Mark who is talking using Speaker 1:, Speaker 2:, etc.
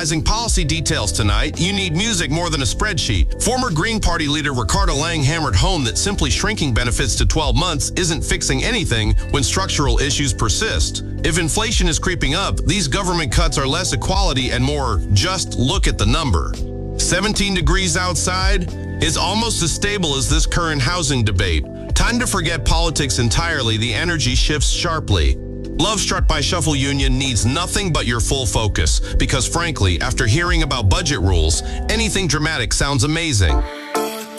Speaker 1: analyzing policy details tonight, you need music more than a spreadsheet. Former Green Party leader Ricardo Lang hammered home that simply shrinking benefits to 12 months isn't fixing anything when structural issues persist. If inflation is creeping up, these government cuts are less equality and more just look at the number. 17 degrees outside is almost as stable as this current housing debate. Time to forget politics entirely. The energy shifts sharply. Love Struck by Shuffle Union needs nothing but your full focus, because frankly, after hearing about budget rules, anything dramatic sounds amazing.